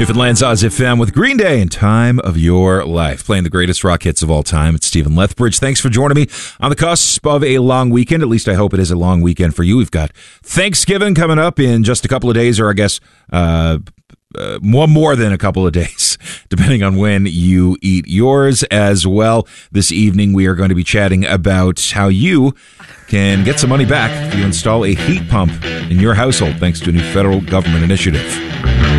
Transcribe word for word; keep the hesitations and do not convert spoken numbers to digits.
Newfoundland's Oz F M with Green Day and Time of Your Life, playing the greatest rock hits of all time. It's Stephen Lethbridge. Thanks for joining me on the cusp of a long weekend. At least I hope it is a long weekend for you. We've got Thanksgiving coming up in just a couple of days, or I guess uh, uh, one more than a couple of days, depending on when you eat yours as well. This evening, we are going to be chatting about how you can get some money back if you install a heat pump in your household, thanks to a new federal government initiative.